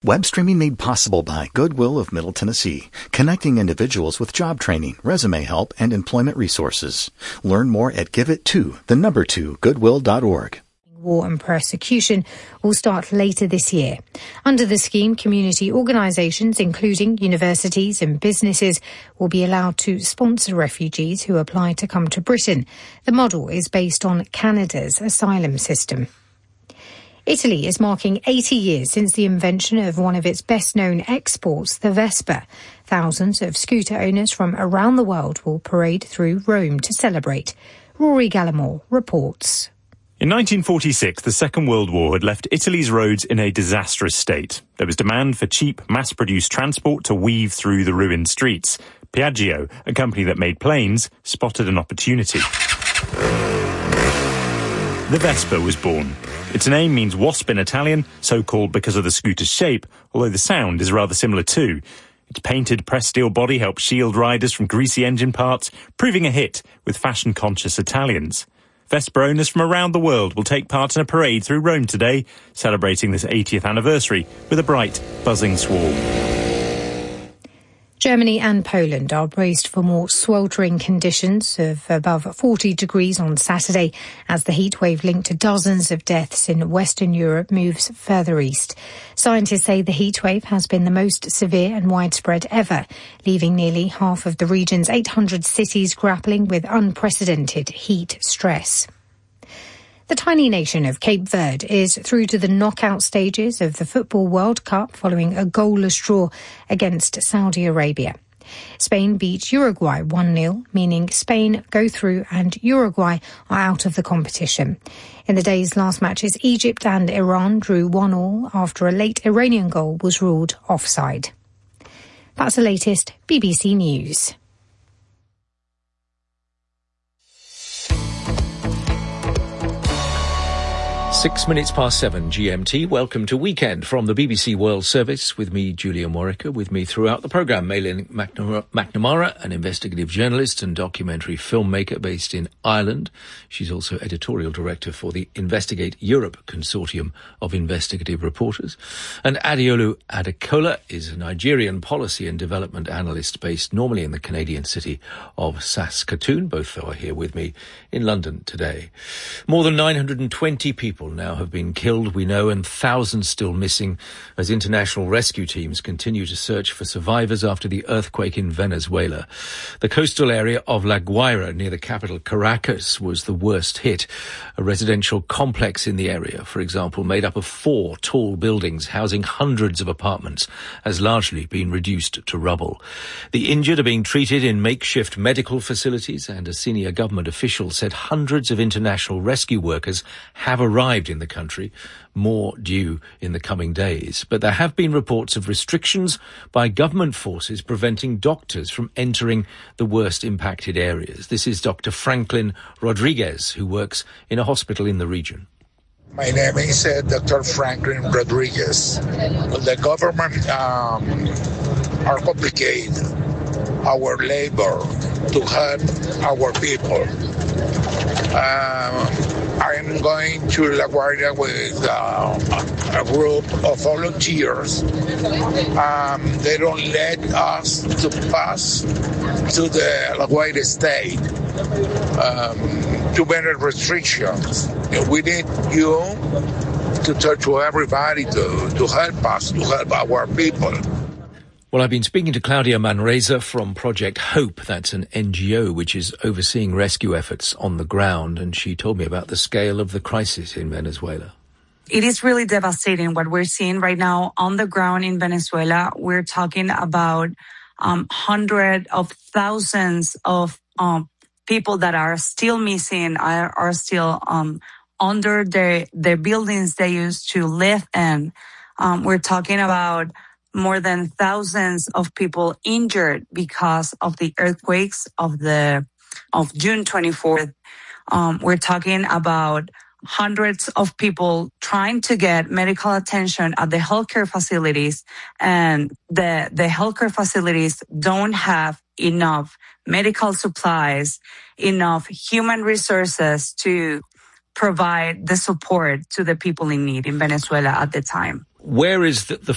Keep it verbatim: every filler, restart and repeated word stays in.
Web streaming made possible by Goodwill of Middle Tennessee, connecting individuals with job training, resume help, and employment resources. Learn more at give it to the number two goodwill dot org. War and persecution will start later this year. Under the scheme, community organisations, including universities and businesses, will be allowed to sponsor refugees who apply to come to Britain. The model is based on Canada's asylum system. Italy is marking eighty years since the invention of one of its best-known exports, the Vespa. Thousands of scooter owners from around the world will parade through Rome to celebrate. Rory Gallimore reports. In nineteen forty-six, the Second World War had left Italy's roads in a disastrous state. There was demand for cheap, mass-produced transport to weave through the ruined streets. Piaggio, a company that made planes, spotted an opportunity. The Vespa was born. Its name means wasp in Italian, so called because of the scooter's shape, although the sound is rather similar too. Its painted pressed steel body helps shield riders from greasy engine parts, proving a hit with fashion-conscious Italians. Vespa owners from around the world will take part in a parade through Rome today, celebrating this eightieth anniversary with a bright, buzzing swarm. Germany and Poland are braced for more sweltering conditions of above forty degrees on Saturday as the heat wave linked to dozens of deaths in Western Europe moves further east. Scientists say the heat wave has been the most severe and widespread ever, leaving nearly half of the region's eight hundred cities grappling with unprecedented heat stress. The tiny nation of Cape Verde is through to the knockout stages of the Football World Cup following a goalless draw against Saudi Arabia. Spain beat Uruguay one nil, meaning Spain go through and Uruguay are out of the competition. In the day's last matches, Egypt and Iran drew one all after a late Iranian goal was ruled offside. That's the latest B B C News. Six minutes past seven G M T. Welcome to Weekend from the B B C World Service with me, Julia Morica. With me throughout the programme, Maylin McNamara, an investigative journalist and documentary filmmaker based in Ireland. She's also editorial director for the Investigate Europe Consortium of Investigative Reporters. And Adeolu Adekola is a Nigerian policy and development analyst based normally in the Canadian city of Saskatoon. Both are here with me in London today. More than nine hundred twenty people now have been killed, we know, and thousands still missing as international rescue teams continue to search for survivors after the earthquake in Venezuela. The coastal area of La Guaira near the capital Caracas was the worst hit. A residential complex in the area, for example, made up of four tall buildings housing hundreds of apartments, has largely been reduced to rubble. The injured are being treated in makeshift medical facilities, and a senior government official said hundreds of international rescue workers have arrived in the country, more due in the coming days. But there have been reports of restrictions by government forces preventing doctors from entering the worst impacted areas. This is Doctor Franklin Rodriguez, who works in a hospital in the region. My name is uh, Doctor Franklin Rodriguez. The government um, are complicated our labor to help our people. Um, I'm going to La Guaira with uh, a group of volunteers. Um, they don't let us to pass to the La Guaira state. Um, too many restrictions. We need you to talk to everybody to, to help us, to help our people. Well, I've been speaking to Claudia Manresa from Project Hope. That's an N G O which is overseeing rescue efforts on the ground, and she told me about the scale of the crisis in Venezuela. It is really devastating what we're seeing right now on the ground in Venezuela. We're talking about um, hundreds of thousands of um, people that are still missing, are, are still um, under the, the buildings they used to live in. Um, we're talking about more than thousands of people injured because of the earthquakes of the of June twenty-fourth. Um, we're talking about hundreds of people trying to get medical attention at the healthcare facilities, and the the healthcare facilities don't have enough medical supplies, enough human resources to provide the support to the people in need in Venezuela at the time. Where is the, the